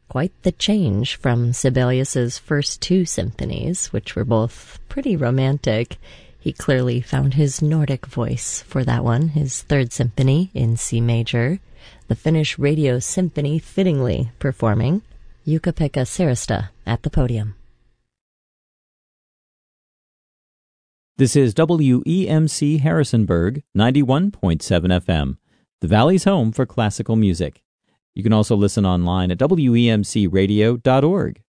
Quite the change from Sibelius's first two symphonies, which were both pretty romantic. He clearly found his Nordic voice for that one, his third symphony in C major. The Finnish Radio Symphony fittingly performing Jukka-Pekka Sirista at the podium. This is WEMC Harrisonburg, 91.7 FM, the Valley's home for classical music. You can also listen online at wemcradio.org.